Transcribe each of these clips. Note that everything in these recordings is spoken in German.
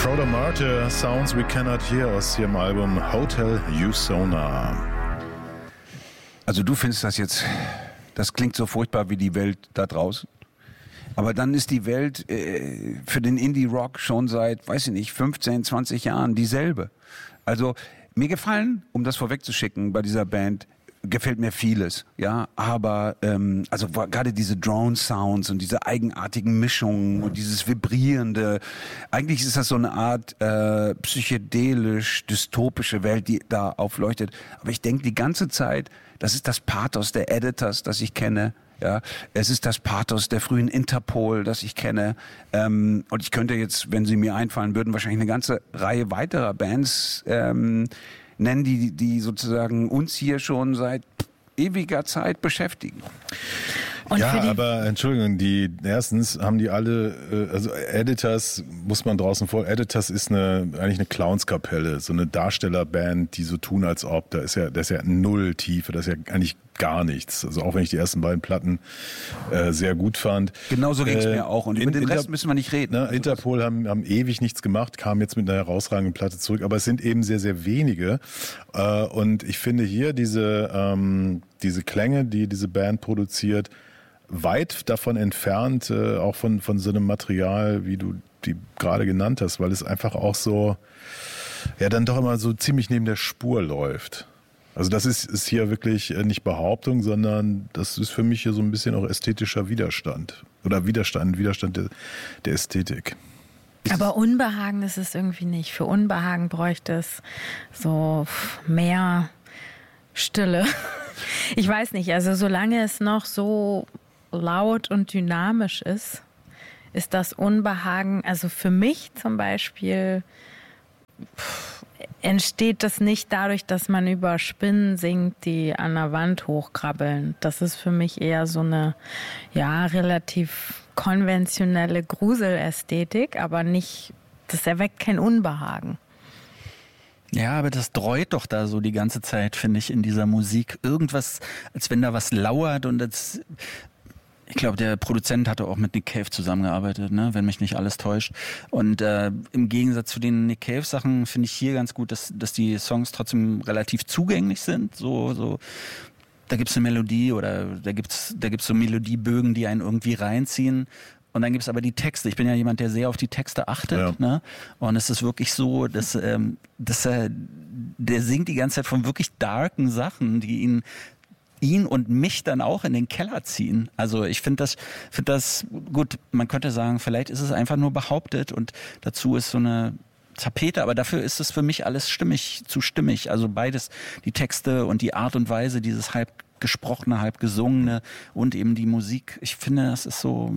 Proto Martyr, Sounds We Cannot Hear aus ihrem Album Hotel Usona. Also du findest das klingt so furchtbar wie die Welt da draußen. Aber dann ist die Welt für den Indie-Rock schon seit, 15, 20 Jahren dieselbe. Also mir gefallen, um das vorwegzuschicken, bei dieser Band gefällt mir vieles, ja, aber also gerade diese Drone-Sounds und diese eigenartigen Mischungen und dieses vibrierende, eigentlich ist das so eine Art psychedelisch-dystopische Welt, die da aufleuchtet. Aber ich denke die ganze Zeit, das ist das Pathos der Editors, das ich kenne. Ja, es ist das Pathos der frühen Interpol, das ich kenne. Und ich könnte jetzt, wenn sie mir einfallen würden, wahrscheinlich eine ganze Reihe weiterer Bands nennen, die sozusagen uns hier schon seit ewiger Zeit beschäftigen. Und ja, aber Entschuldigung, erstens haben die alle, also Editors muss man draußen vor, Editors ist eigentlich eine Clownskapelle, so eine Darstellerband, die so tun, als ob, das ist ja null Tiefe, das ist ja eigentlich gar nichts. Also auch wenn ich die ersten beiden Platten sehr gut fand. Genau so ging es mir auch und über den Rest müssen wir nicht reden. Ne, Interpol haben ewig nichts gemacht, kamen jetzt mit einer herausragenden Platte zurück, aber es sind eben sehr, sehr wenige. Und ich finde hier diese Klänge, die diese Band produziert, weit davon entfernt, auch von so einem Material, wie du die gerade genannt hast, weil es einfach auch so, ja, dann doch immer so ziemlich neben der Spur läuft. Also das ist hier wirklich nicht Behauptung, sondern das ist für mich hier so ein bisschen auch ästhetischer Widerstand. Oder Widerstand der Ästhetik. Aber Unbehagen ist es irgendwie nicht. Für Unbehagen bräuchte es so mehr Stille. Ich weiß nicht, also solange es noch so laut und dynamisch ist das Unbehagen, also für mich zum Beispiel entsteht das nicht dadurch, dass man über Spinnen singt, die an der Wand hochkrabbeln. Das ist für mich eher so eine, ja, relativ konventionelle Gruselästhetik, aber nicht, das erweckt kein Unbehagen. Ja, aber das dreut doch da so die ganze Zeit, finde ich, in dieser Musik. Irgendwas, als wenn da was lauert und ich glaube, der Produzent hatte auch mit Nick Cave zusammengearbeitet, ne, wenn mich nicht alles täuscht. Und im Gegensatz zu den Nick Cave-Sachen finde ich hier ganz gut, dass die Songs trotzdem relativ zugänglich sind. So, da gibt's eine Melodie oder da gibt's so Melodiebögen, die einen irgendwie reinziehen. Und dann gibt's aber die Texte. Ich bin ja jemand, der sehr auf die Texte achtet. Ja. Ne? Und es ist wirklich so, dass der singt die ganze Zeit von wirklich darken Sachen, die ihn und mich dann auch in den Keller ziehen. Also ich finde das gut, man könnte sagen, vielleicht ist es einfach nur behauptet und dazu ist so eine Tapete, aber dafür ist es für mich alles zu stimmig. Also beides, die Texte und die Art und Weise, dieses halb gesprochene, halb gesungene und eben die Musik. Ich finde, das ist so,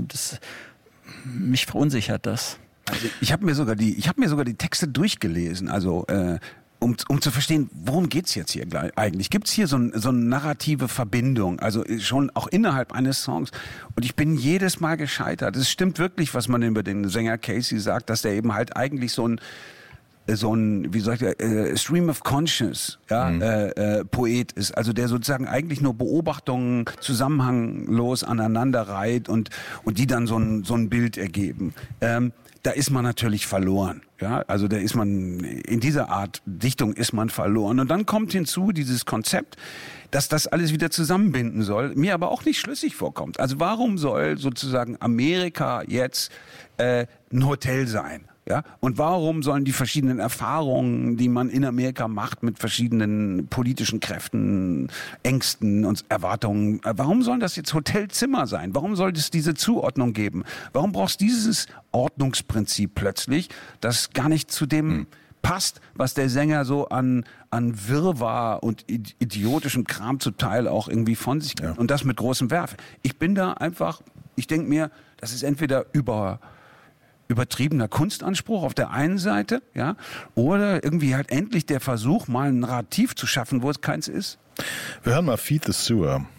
mich verunsichert das. Also ich habe mir sogar die Texte durchgelesen, also um zu verstehen, worum geht's jetzt hier eigentlich? Gibt's hier so eine narrative Verbindung, also schon auch innerhalb eines Songs? Und ich bin jedes Mal gescheitert. Es stimmt wirklich, was man über den Sänger Casey sagt, dass der eben halt eigentlich so ein wie soll ich Stream of Conscious, ja, Poet ist, also der sozusagen eigentlich nur Beobachtungen zusammenhanglos aneinander reiht und die dann so ein Bild ergeben. Da ist man natürlich verloren, ja, also da ist man, in dieser Art Dichtung ist man verloren. Und dann kommt hinzu dieses Konzept, dass das alles wieder zusammenbinden soll, mir aber auch nicht schlüssig vorkommt. Also warum soll sozusagen Amerika jetzt ein Hotel sein? Ja, und warum sollen die verschiedenen Erfahrungen, die man in Amerika macht mit verschiedenen politischen Kräften, Ängsten und Erwartungen, warum sollen das jetzt Hotelzimmer sein? Warum soll es diese Zuordnung geben? Warum brauchst du dieses Ordnungsprinzip plötzlich, das gar nicht zu dem passt, was der Sänger so an Wirrwarr und idiotischem Kram zum Teil auch irgendwie von sich gibt. Ja. Und das mit großem Werf. Ich denke mir, das ist entweder übertriebener Kunstanspruch auf der einen Seite, ja, oder irgendwie halt endlich der Versuch, mal ein Narrativ zu schaffen, wo es keins ist. Wir hören mal Feed the Sewer.